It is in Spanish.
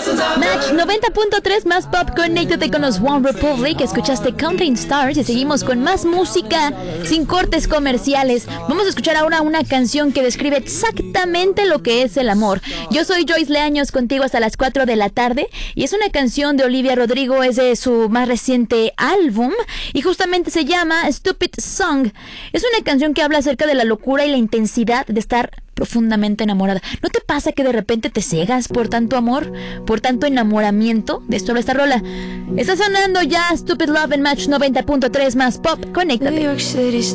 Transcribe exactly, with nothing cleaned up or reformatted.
Match noventa punto tres más pop, conéctate con los One Republic. Escuchaste Counting Stars y seguimos con más música sin cortes comerciales. Vamos a escuchar ahora una canción que describe exactamente lo que es el amor. Yo soy Joyce Leaños, contigo hasta las cuatro de la tarde, y es una canción de Olivia Rodrigo, es de su más reciente álbum y justamente se llama Stupid Song. Es una canción que habla acerca de la locura y la intensidad de estar profundamente enamorada. ¿No te pasa que de repente te cegas por tanto amor, por tanto enamoramiento? De esto habla esta rola. Está sonando ya Stupid Love en Match noventa punto tres más pop. Conéctate.